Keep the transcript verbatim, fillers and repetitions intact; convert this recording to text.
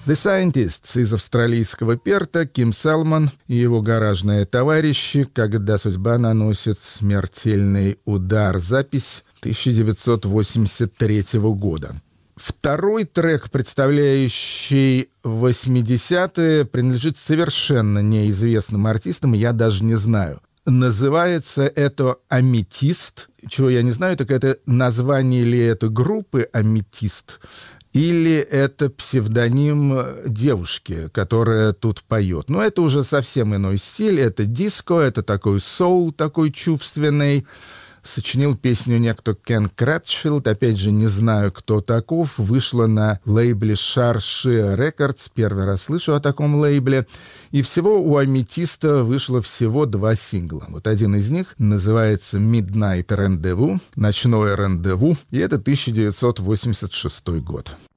The Scientists из австралийского Перта, Ким Салмон и его гаражные товарищи, когда судьба наносит смертельный удар. Запись тысяча девятьсот восемьдесят третьего года. Второй трек, представляющий восьмидесятые, принадлежит совершенно неизвестным артистам, я даже не знаю. Называется это «Аметист». Чего я не знаю, так это название ли это группы «Аметист», или это псевдоним девушки, которая тут поет. Но это уже совсем иной стиль, это диско, это такой соул, такой чувственный. Сочинил песню некто Кен Кратчфилд, опять же, не знаю, кто таков. Вышла на лейбле Шарши Рекордс, первый раз слышу о таком лейбле. И всего у Аметиста вышло всего два сингла. Вот один из них называется «Midnight Rendezvous», «Ночное рандеву», и это тысяча девятьсот восемьдесят шестой год.